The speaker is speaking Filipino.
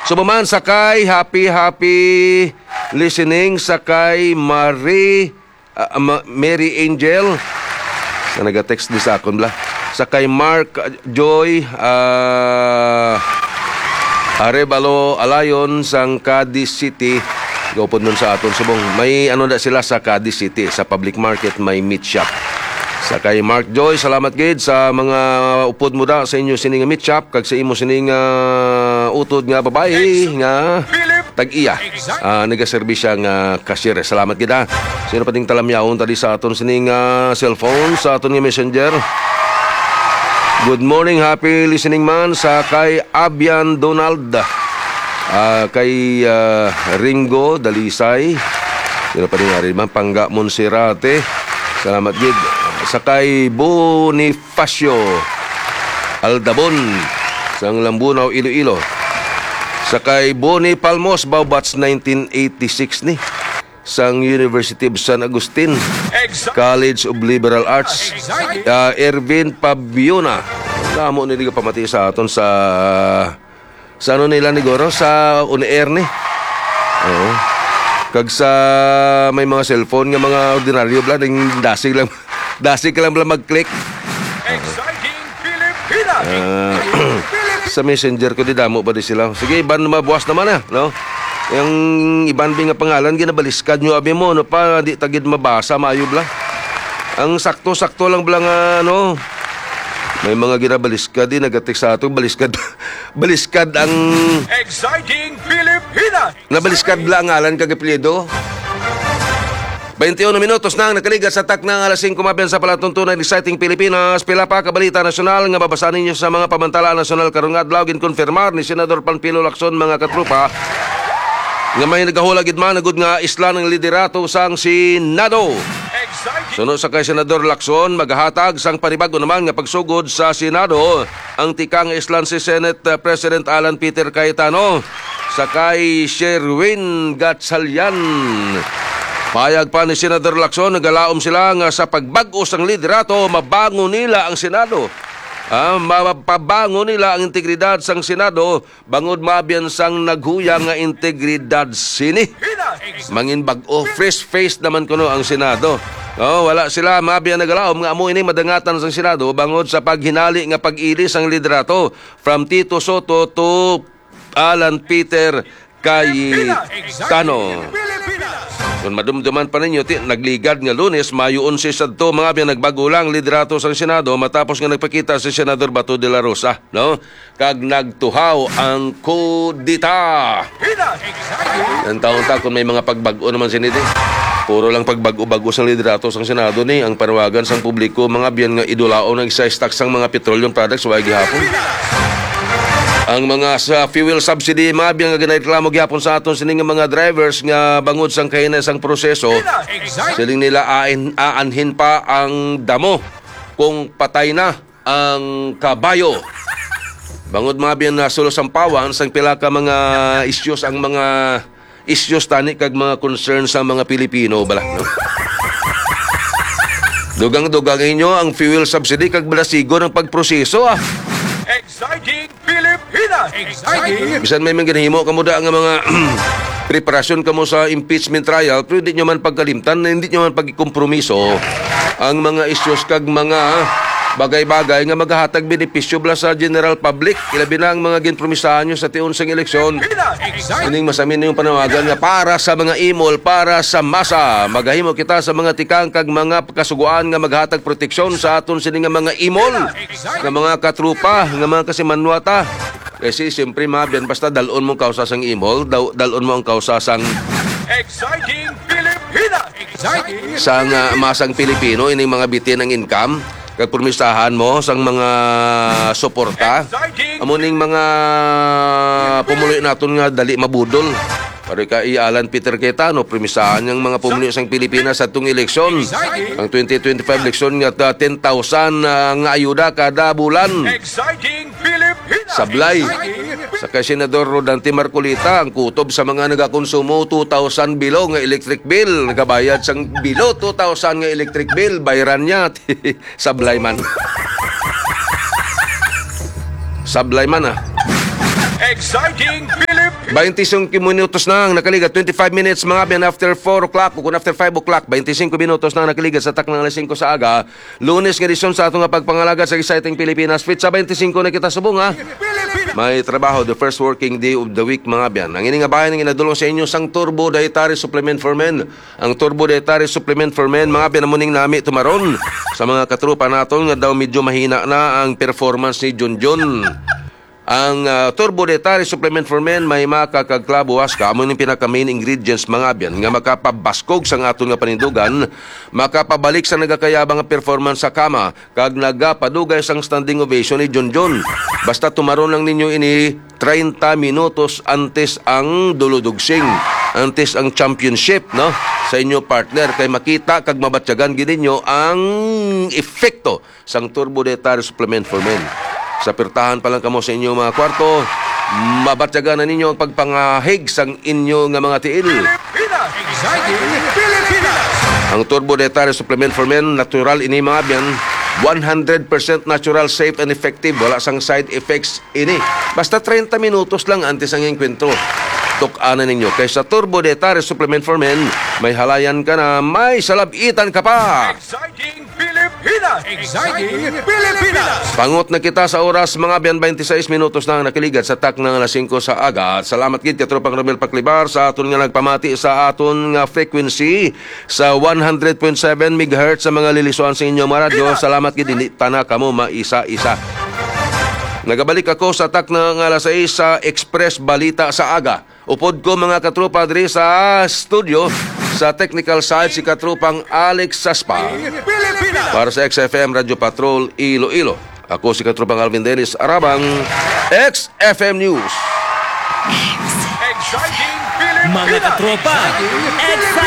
Sumaman sakay happy listening sakay Mary Angel. Sa naga-text di sa akon bla. Sakay Mark Joy Arevalo Alayon sang Cadiz City. Gopod nun sa aton subong. May ano na sila sa Cadiz City. Sa public market may meat shop. Sakay Mark Joy, salamat gid sa mga upod mo da sa inyo sining meat shop. Kag sa imo sining utod nga babae nga tag-iya. Nagaservisya nga cashier. Salamat gid ha. Sino pating talamyaon tadi sa aton sining cellphone, sa aton nga messenger. Good morning, happy listening man sa kay Abian Donald. Kay Ringo Dalisay. Sino pa rin nga rin man? Pangga Monserrate. Salamat gid. Sa kay Bonifacio Aldabon sang Lambunaw, Iloilo. Sa kay Boni Palmos, Baubats 1986 ni. Sang University of San Agustin, College of Liberal Arts. Ervin Pabiona. Namo nila pamati sa aton sa ano nila ni Goro sa on-air ni. Oo. Kag sa may mga cellphone nga mga ordinaryo bla ding dasig lang mag-click. Exciting Pilipinas. Sa messenger ko di damo pa di sila. Sige, iban mabuwas naman no? Yung iban nga pangalan ginabaliskad nyo abi mo no pa di tagid mabasa maayo bla. Ang sakto-sakto lang bla nga may mga ginabaliskad din nagatik sa ato baliskad ang Exciting Pilipinas. nabaliskad bla ang ngalan kag apelyido. 21 minutos na ang nakaligat sa tak ng alas 5 mabiyan sa palatuntunan Exciting Pilipinas. Pila pa kabalita nasyonal nga babasahin ninyo sa mga pamantala nasyonal karong adlaw. Ginkonfirmar ni Senador Panfilo Lacson mga katrupa nga may nagahulag gid man nagud nga isla ng liderato sang Senado. Sunod sa kay Senador Lacson maghahatag sang panibago naman nga pagsugod sa Senado ang tikang islan si Senate President Alan Peter Cayetano sa kay Sherwin Gatchalian. Payag pa ni Senador Lacson, nagalaom sila nga sa pagbag-o sang liderato, mabango nila ang Senado. Mapabango nila ang integridad sang Senado, bangod mabiyan sang naghuyang nga integridad sini. Mangin bag-o, fresh face naman kuno ang Senado. Wala sila mabiyan nagalaom nga amo ini madangatan sang Senado, bangod sa paghinali nga pag-ilis ang liderato from Tito Soto to Alan Peter Cayetano. Kung madumduman pa ninyo, nagligad nga Lunes, Mayo 11 sadto mga biyan nagbagulang liderato sa Senado matapos nga nagpakita si Senador Bato de la Rosa, no? Kag nagtuhaw ang kudita. Ang taon-taon kung may mga pagbago naman sinidi. Puro lang pagbago-bago sa liderato sa Senado ni ang panawagan sang publiko mga biyan nga idulao ng excise tax sang mga petroleum products wag gihapon. Ang mga sa fuel subsidy mabiyang nga ginareklamo gyapon sa aton sining mga drivers nga bangod sang kahinas sang proseso siling nila aanhin pa ang damo kung patay na ang kabayo. Bangod mabiyang na sulusampawan sang pila ka mga issues ang mga issues tani kag mga concerns sa mga Pilipino bala no? Dugang-dugang inyo ang fuel subsidy kag balasigo ng pagproseso Exciting Pilipinas. Exciting. Bisan may mga ginahimo kamo da nga mga preparasyon kamo sa impeachment trial pero hindi nyo man pagkalimtan, hindi nyo man pagkikompromiso ang mga issues kag mga bagay-bagay nga maghahatag benepisyo bala sa general public. Ilabi na ang mga ginpromisahan nyo sa tiun sang eleksyon. Ining masamin na yung panawagan nga para sa mga imol, para sa masa. Magahimo kita sa mga tikang kag mga kasuguan nga maghatag proteksyon sa aton sining nga mga imol, nga mga katrupa, nga mga kasimanwata. Kasi siyempre mabiyan basta dalon mo kausa sang imol, dalon mo ang kausa sang Exciting Pilipinas. Exciting. sang masang Pilipino ining mga bitin ng income. Kag permisahan mo sang mga suporta amuning mga pumuloy naton nga dali mabudol para kay Alan Peter Cayetano permisahan ng mga pumuloy sang Pilipinas sa atong eleksyon ang 2025 eleksyon nga 10,000 nga ayuda kada bulan sablay sa kay Senador Rodante Marcolita ang kutob sa mga nagakonsumo 2,000 bilo nga electric bill nagabayad sang bilo 2,000 nga electric bill bayaran niya sablay man Exciting Pilipinas. Pilipinas. 25 minutos na ang nakaligat, 25 minutes mga biyan after 4 o'clock, kung after 5 o'clock, 25 minutos na ang nakaligat sa taknang alas 5 sa aga. Lunes nga edisyon sa atong pagpangalaga sa Exciting Pilipinas. Fit sa 25 na kita subong ha. May trabaho, the first working day of the week mga biyan. Ang ini nga bayan ng inadulong sa inyo sang Turbo Dietary Supplement for Men. Ang Turbo Dietary Supplement for Men, mga biyan namuning nami tumaron sa mga katrupa naton nga daw medyo mahina na ang performance ni Junjun. Ang Turbo Dietary Supplement for Men may makakagklabuwas ka amo ning pinaka main ingredients mga biyan nga makapabaskog sang aton nga panindugan, makapabalik sa nagakayabang nga performance sa kama kag nagapadugay sang standing ovation ni Junjun. Basta tumaron lang ninyo ini 30 minutos antes ang duludugsing, antes ang championship no sa inyo partner kay makita kag mabatyagan gid ninyo ang epekto sang Turbo Dietary Supplement for Men. Sa pirtahan pa lang kamo sa inyo mga kwarto, mabatyagan na ninyo ang pagpangahig sang inyo nga mga tiil. Pilipinas. Exciting Pilipinas. Ang Turbo Dietary Supplement for Men, natural ini mga biyan, 100% natural, safe and effective. Wala sang side effects ini. Basta 30 minutos lang antes ang enkwentro. Tuk-ana ninyo. Kaysa Turbo Dietary Supplement for Men, may halayan ka na, may salabitan ka pa. Exciting Pilipinas. Exciting Pilipinas. Pangot na kita sa oras mga biyan 26 minutos na ang nakiligat sa tak ng alas 5 sa aga. At salamat gid katropang Romel Paclibar sa aton nga nagpamati sa aton nga frequency sa 100.7 MHz sa mga lilisuan sa inyo mga radyo. Salamat gid dinhi tana kamo maisa-isa. Nagabalik ako sa tak ng alas 6 sa Express Balita sa aga. Upod ko mga katropa diri sa studio sa technical side si katropang Alex Saspa. Pilipinas. Para sa XFM Radio Patrol Iloilo. Ako si katropang Alvin Dennis Arabang, XFM News. Exciting Pilipinas. Mga katropa, exciting!